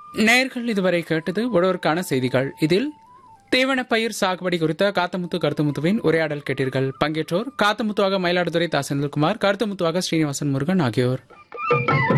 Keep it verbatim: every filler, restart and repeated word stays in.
நேயர்கள் இதுவரை கேட்டது ஒருவருக்கான செய்திகள். இதில் தீவனப்பயிர் சாகுபடி குறித்த காத்தமுத்து கருத்துமுத்துவின் உரையாடல் கேட்டீர்கள். பங்கேற்றோர் காத்தமுத்துவாக மயிலாடுதுறை தா செந்தில்குமார், கருத்துமுத்துவாக ஸ்ரீனிவாசன் முருகன் ஆகியோர்.